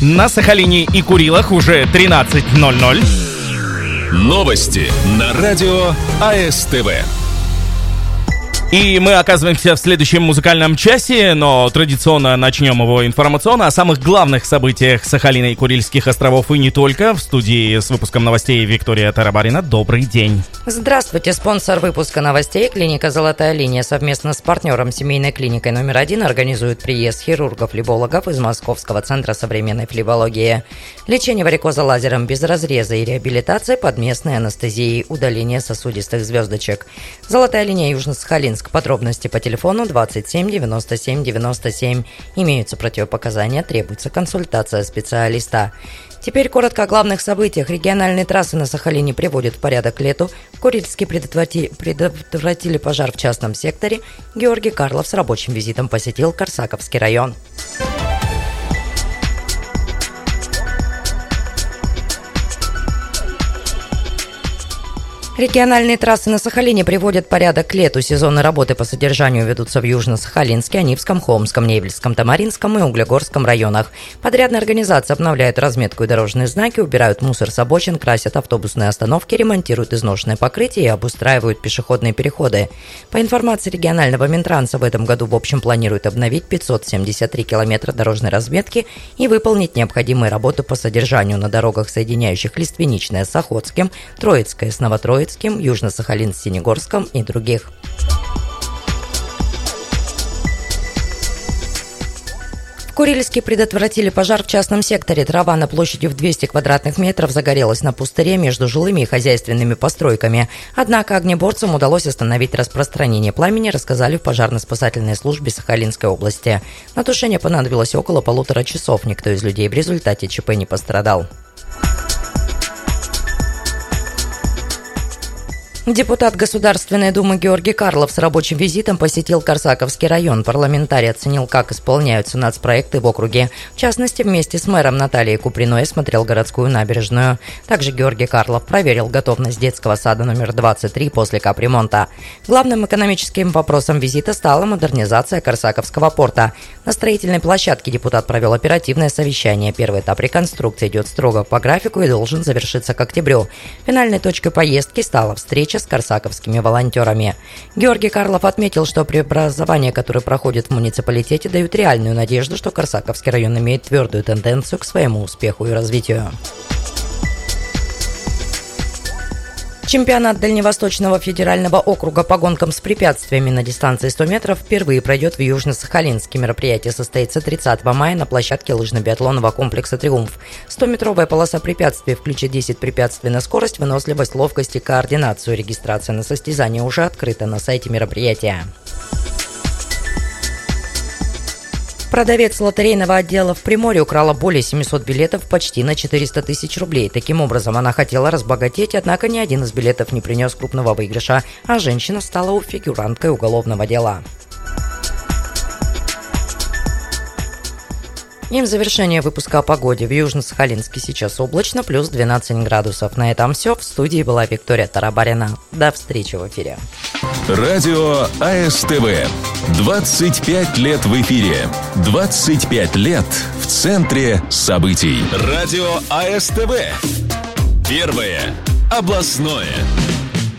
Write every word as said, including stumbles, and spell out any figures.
На Сахалине и Курилах уже тринадцать ноль ноль. Новости на радио АСТВ. И мы оказываемся в следующем музыкальном часе, но традиционно начнем его информационно о самых главных событиях Сахалина и Курильских островов и не только. В студии с выпуском новостей Виктория Тарабарина. Добрый день. Здравствуйте. Спонсор выпуска новостей — клиника «Золотая линия» совместно с партнером семейной клиникой номер один организует приезд хирургов-флебологов из Московского центра современной флебологии. Лечение варикоза лазером без разреза и реабилитация под местной анестезией, удаление сосудистых звездочек. «Золотая линия» Южно-Сахалинск. Подробности по телефону двадцать семь девяносто семь девяносто семь. Имеются противопоказания, требуется консультация специалиста. Теперь коротко о главных событиях. Региональные трассы на Сахалине приводят в порядок к лету. В Курильске предотврати... предотвратили пожар в частном секторе. Георгий Карлов с рабочим визитом посетил Корсаковский район. Региональные трассы на Сахалине приводят порядок к лету. Сезонные работы по содержанию ведутся в Южно-Сахалинске, Анивском, Холмском, Невельском, Тамаринском и Углегорском районах. Подрядные организации обновляют разметку и дорожные знаки, убирают мусор с обочин, красят автобусные остановки, ремонтируют изношенное покрытие и обустраивают пешеходные переходы. По информации регионального Минтранса, в этом году в общем планируют обновить пятьсот семьдесят три километра дорожной разметки и выполнить необходимые работы по содержанию на дорогах, соединяющих Лиственничное с Охотским, Троицкое с Новотроицким, Южно-Сахалин с Синегорском и других. В Курильске предотвратили пожар в частном секторе. Трава на площади в двести квадратных метров загорелась на пустыре между жилыми и хозяйственными постройками. Однако огнеборцам удалось остановить распространение пламени, рассказали в пожарно-спасательной службе Сахалинской области. На тушение понадобилось около полутора часов. Никто из людей в результате ЧП не пострадал. Депутат Государственной Думы Георгий Карлов с рабочим визитом посетил Корсаковский район. Парламентарий оценил, как исполняются нацпроекты в округе. В частности, вместе с мэром Натальей Куприной осмотрел городскую набережную. Также Георгий Карлов проверил готовность детского сада номер двадцать три после капремонта. Главным экономическим вопросом визита стала модернизация Корсаковского порта. На строительной площадке депутат провел оперативное совещание. Первый этап реконструкции идет строго по графику и должен завершиться к октябрю. Финальной точкой поездки стала встреча с корсаковскими волонтерами. Георгий Карлов отметил, что преобразования, которые проходят в муниципалитете, дают реальную надежду, что Корсаковский район имеет твердую тенденцию к своему успеху и развитию. Чемпионат Дальневосточного федерального округа по гонкам с препятствиями на дистанции сто метров впервые пройдет в Южно-Сахалинске. Мероприятие состоится тридцатого мая на площадке лыжно-биатлонного комплекса «Триумф». стометровая полоса препятствий включит десять препятствий на скорость, выносливость, ловкость и координацию. Регистрация на состязание уже открыта на сайте мероприятия. Продавец лотерейного отдела в Приморье украла более семисот билетов почти на четыреста тысяч рублей. Таким образом, она хотела разбогатеть, однако ни один из билетов не принес крупного выигрыша, а женщина стала фигуранткой уголовного дела. И в завершение выпуска о погоде. В Южно-Сахалинске сейчас облачно, плюс двенадцать градусов. На этом все. В студии была Виктория Тарабарина. До встречи в эфире. Радио АСТВ. двадцать пять лет в эфире. двадцать пять лет в центре событий. Радио АСТВ. Первое областное.